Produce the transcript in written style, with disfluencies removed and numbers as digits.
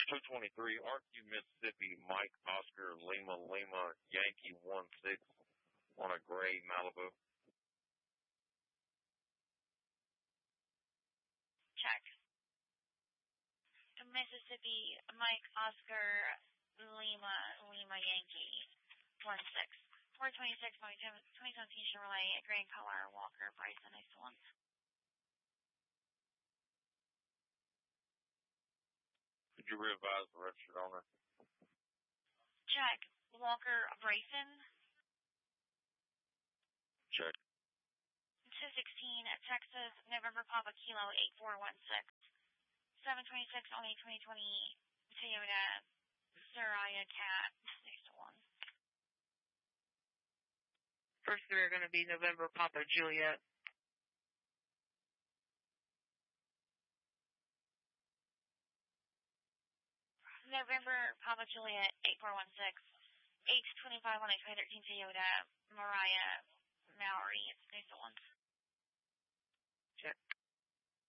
223, RQ Mississippi, Mike Oscar Lima Lima Yankee 16 on a gray Malibu. Check. Mississippi, Mike Oscar Lima Lima Yankee 16. 426 2017 Chevrolet, gray in color, Walker Bryson, excellent. Could you revise the registered owner? Check. Walker Bryson. Check. 216 Texas, November Papa Kilo 8416. 726 only 2020 Toyota Soraya Cat 61. First three are going to be November Papa Juliet. November Papa Juliet 8416. 825 on a 2013 Toyota Mariah Maori. It's 1. Check.